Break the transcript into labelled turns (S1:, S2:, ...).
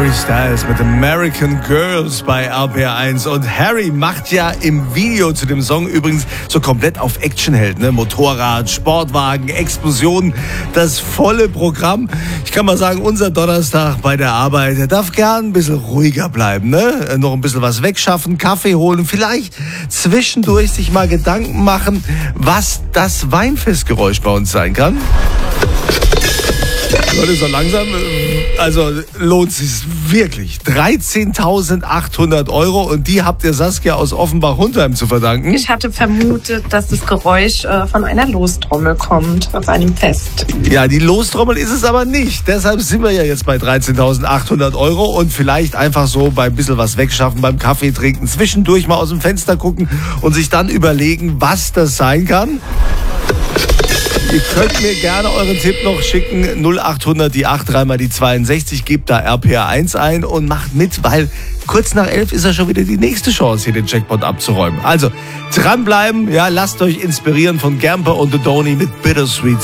S1: Harry Styles mit American Girls bei RPR1. Und Harry macht ja im Video zu dem Song übrigens so komplett auf Actionheld, ne? Motorrad, Sportwagen, Explosionen, das volle Programm. Ich kann mal sagen, unser Donnerstag bei der Arbeit, der darf gern ein bisschen ruhiger bleiben, ne? Noch ein bisschen was wegschaffen, Kaffee holen, vielleicht zwischendurch sich mal Gedanken machen, was das Weinfestgeräusch bei uns sein kann. Leute, so langsam, also lohnt es sich wirklich. 13.800 € und die habt ihr Saskia aus Offenbach-Hundheim zu verdanken.
S2: Ich hatte vermutet, dass das Geräusch von einer Lostrommel kommt auf einem Fest.
S1: Ja, die Lostrommel ist es aber nicht. Deshalb sind wir ja jetzt bei 13.800 € und vielleicht einfach so bei ein bisschen was wegschaffen, beim Kaffee trinken, zwischendurch mal aus dem Fenster gucken und sich dann überlegen, was das sein kann. Ihr könnt mir gerne euren Tipp noch schicken. 0800 die 83 mal die 62. Gebt da RPR1 ein und macht mit, weil kurz nach 11 ist ja schon wieder die nächste Chance, hier den Jackpot abzuräumen. Also dranbleiben, ja, lasst euch inspirieren von Gamper und The Donny mit Bittersweet